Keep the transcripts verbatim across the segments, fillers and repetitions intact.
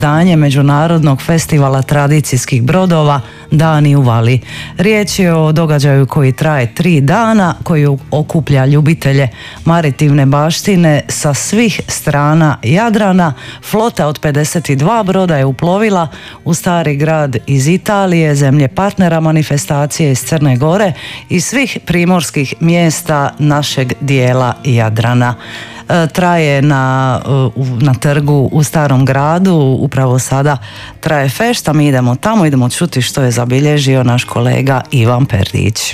Danje Međunarodnog festivala tradicijskih brodova Dani u Vali. Riječ je o događaju koji traje tri dana, koji okuplja ljubitelje maritivne baštine sa svih strana Jadrana. Flota od pedeset dva broda je uplovila u Stari Grad iz Italije, zemlje partnera manifestacije iz Crne Gore i svih primorskih mjesta našeg dijela Jadrana. Traje na, na trgu u Starom Gradu, upravo sada traje fešta, mi idemo tamo, idemo čuti što je zabilježio naš kolega Ivan Perdić.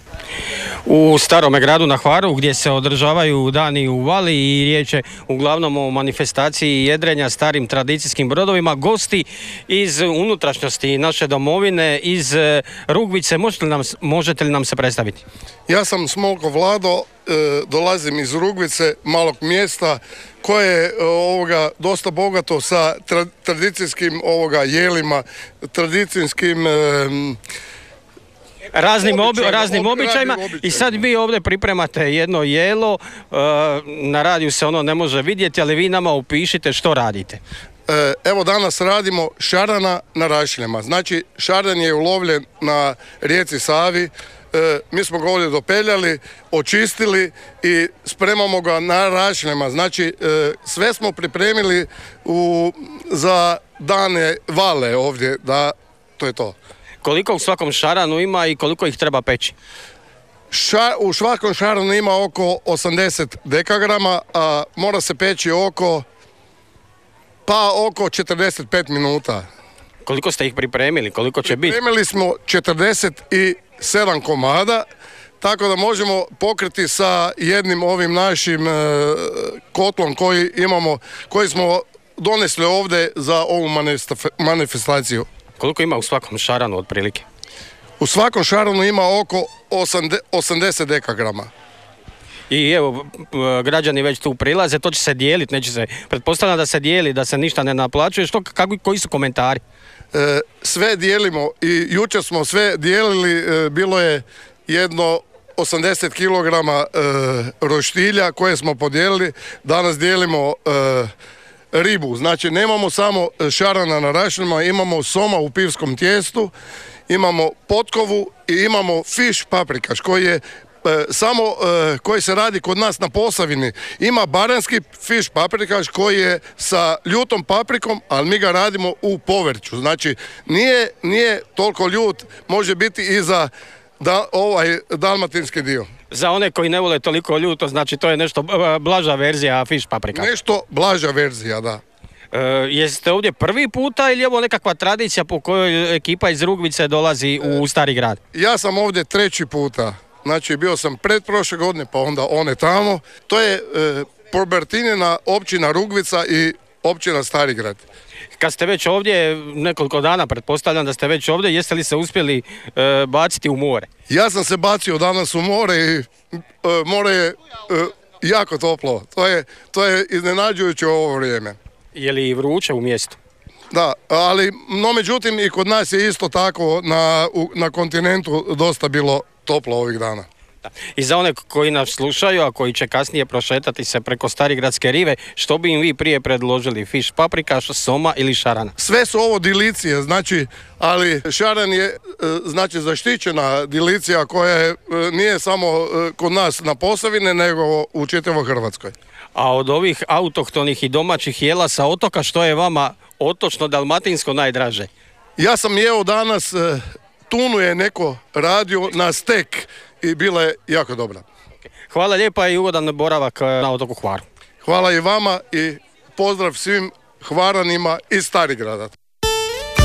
U Starome Gradu na Hvaru gdje se održavaju Dani u Vali i riječ je uglavnom o manifestaciji jedrenja starim tradicijskim brodovima, gosti iz unutrašnjosti naše domovine, iz Rugvice. Možete li nam, možete li nam se predstaviti? Ja sam Smolko Vlado, e, dolazim iz Rugvice, malog mjesta koje je ovoga dosta bogato sa tra, tradicijskim ovoga jelima, tradicijskim e, raznim, obi, raznim običajima i sad vi ovdje pripremate jedno jelo, na radiju se ono ne može vidjeti, ali vi nama opišite što radite. Evo danas radimo šarana na rašljama. Znači šaran je ulovljen na rijeci Savi, mi smo ga ovdje dopeljali, očistili i spremamo ga na rašljama. Znači sve smo pripremili u, za dane Vale ovdje, da to je to. Koliko u svakom šaranu ima i koliko ih treba peći? Ša, u svakom šaranu ima oko osamdeset dekagrama, a mora se peći oko, pa oko četrdeset pet minuta. Koliko ste ih pripremili? Koliko će biti? Pripremili smo četrdeset sedam komada, tako da možemo pokriti sa jednim ovim našim e, kotlom koji imamo, koji smo donesli ovdje za ovu manifestaciju. Koliko ima u svakom šaranu otprilike? U svakom šaranu ima oko osamdeset dekagrama. I evo, građani već tu prilaze, to će se dijeliti, neće se, pretpostavljam da se dijeli, da se ništa ne naplaćuje. Što, kako, koji su komentari? E, sve dijelimo i jučer smo sve dijelili, e, bilo je jedno osamdeset kilograma e, roštilja koje smo podijelili, danas dijelimo e, ribu, znači nemamo samo šarana na rašljama, imamo soma u pivskom tijestu, imamo potkovu i imamo fiš paprikaš koji je e, samo e, koji se radi kod nas na Posavini. Ima baranski fiš paprikaš koji je sa ljutom paprikom, ali mi ga radimo u povrću, znači nije, nije toliko ljut, može biti i za da, ovaj dalmatinski dio. Za one koji ne vole toliko ljuto, znači to je nešto blaža verzija fiš paprika. Nešto blaža verzija, da. E, jeste ovdje prvi puta ili je ovo nekakva tradicija po kojoj ekipa iz Rugvice dolazi u Stari Grad? Ja sam ovdje treći puta. Znači bio sam pretprošle godine, pa onda one tamo. To je e, pobertinjena općina Rugvica i općina Stari Grad. Kad ste već ovdje nekoliko dana, pretpostavljam da ste već ovdje, jeste li se uspjeli e, baciti u more? Ja sam se bacio danas u more i e, more je e, jako toplo. To je, to je iznenađujuće ovo vrijeme. Je li vruće u mjestu? Da, ali no međutim i kod nas je isto tako na, u, na kontinentu dosta bilo toplo ovih dana. Da. I za one koji nas slušaju, a koji će kasnije prošetati se preko Starigradske rive, što bi im vi prije predložili? Fiš paprikaš, soma ili šarana? Sve su ovo dilicije, znači, ali šaran je znači zaštićena dilicija koja je, nije samo kod nas na Posavine, nego u čitavoj Hrvatskoj. A od ovih autohtonih i domaćih jela sa otoka, što je vama otočno dalmatinsko najdraže? Ja sam jeo danas, tunu je neko radio na stek i bila je jako dobra. Hvala lijepa i ugodan boravak na otoku Hvaru. Hvala i vama i pozdrav svim Hvaranima iz Starigrada.